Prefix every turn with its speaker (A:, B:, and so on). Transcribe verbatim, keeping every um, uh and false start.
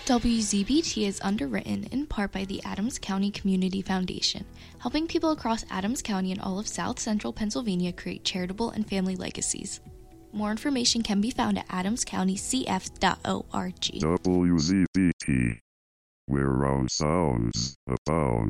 A: W Z B T is underwritten in part by the Adams County Community Foundation, helping people across Adams County and all of South Central Pennsylvania create charitable and family legacies. More information can be found at adams county c f dot org.
B: W Z B T, where round sounds abound.